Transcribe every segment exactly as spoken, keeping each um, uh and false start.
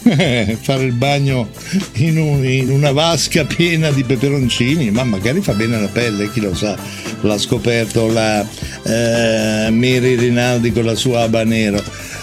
fare il bagno in, un, in una vasca piena di peperoncini, ma magari fa bene alla pelle, chi lo sa. L'ha scoperto la eh, Mary Rinaldi con la sua habanero.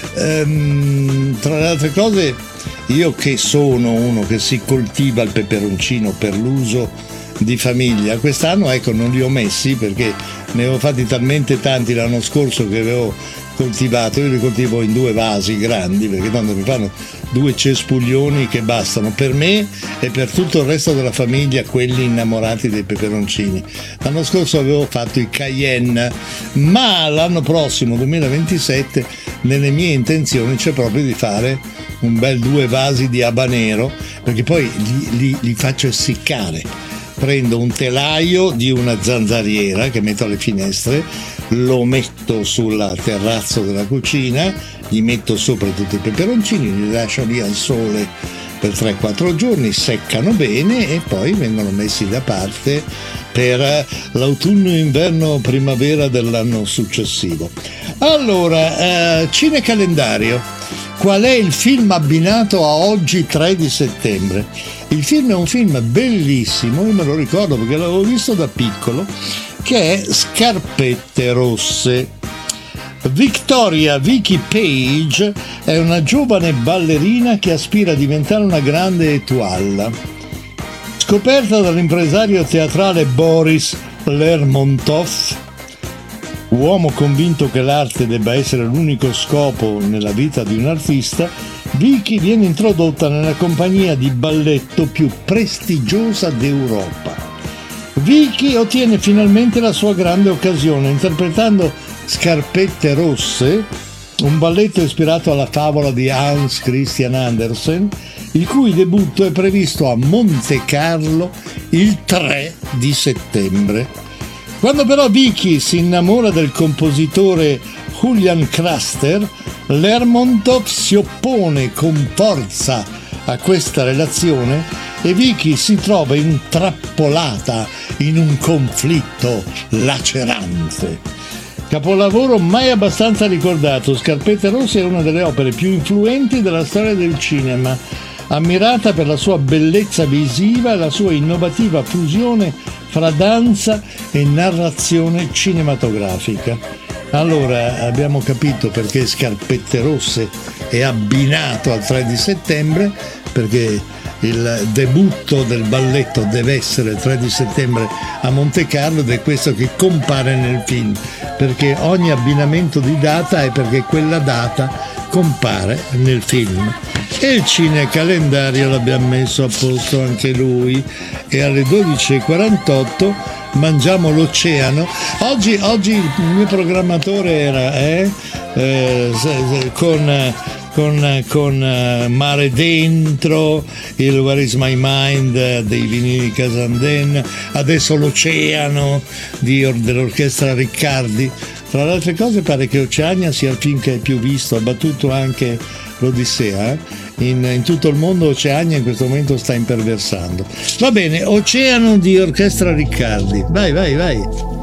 Ehm, tra le altre cose, io che sono uno che si coltiva il peperoncino per l'uso di famiglia, quest'anno ecco non li ho messi perché ne avevo fatti talmente tanti l'anno scorso che avevo coltivato, io li coltivo in due vasi grandi perché tanto mi fanno due cespuglioni che bastano per me e per tutto il resto della famiglia, quelli innamorati dei peperoncini. L'anno scorso avevo fatto i Cayenne, ma l'anno prossimo, duemilaventisette, nelle mie intenzioni c'è proprio di fare un bel due vasi di habanero, perché poi li, li, li faccio essiccare. Prendo un telaio di una zanzariera che metto alle finestre, lo metto sulla terrazzo della cucina, gli metto sopra tutti i peperoncini, li lascio lì al sole per tre quattro giorni, seccano bene e poi vengono messi da parte per l'autunno, inverno, primavera dell'anno successivo. Allora, eh, cinecalendario. Qual è il film abbinato a oggi tre di settembre? Il film è un film bellissimo, io me lo ricordo perché l'avevo visto da piccolo, che è Scarpette Rosse. Victoria Vicky Page è una giovane ballerina che aspira a diventare una grande étoile. Scoperta dall'impresario teatrale Boris Lermontov, uomo convinto che l'arte debba essere l'unico scopo nella vita di un artista, Vicky viene introdotta nella compagnia di balletto più prestigiosa d'Europa. Vicky ottiene finalmente la sua grande occasione interpretando Scarpette Rosse, un balletto ispirato alla favola di Hans Christian Andersen, il cui debutto è previsto a Montecarlo il tre di settembre. Quando però Vicky si innamora del compositore Julian Craster, Lermontov si oppone con forza a questa relazione e Vicky si trova intrappolata in un conflitto lacerante. Capolavoro mai abbastanza ricordato, Scarpette Rosse è una delle opere più influenti della storia del cinema, ammirata per la sua bellezza visiva e la sua innovativa fusione fra danza e narrazione cinematografica. Allora abbiamo capito perché Scarpette Rosse è abbinato al tre di settembre, perché il debutto del balletto deve essere il tre di settembre a Montecarlo ed è questo che compare nel film, perché ogni abbinamento di data è perché quella data compare nel film. E il cinecalendario l'abbiamo messo a posto anche lui e alle dodici e quarantotto mangiamo l'oceano. Oggi, oggi il mio programmatore era eh, eh, con, con, con Mare Dentro, il Where is my mind dei vinili Casanden, adesso l'oceano di, dell'orchestra Riccardi. Tra le altre cose pare che Oceania sia il film che è più visto, ha battuto anche l'Odissea. Eh? In, in tutto il mondo Oceania in questo momento sta imperversando. Va bene, Oceano di Orchestra Riccardi. Vai, vai, vai.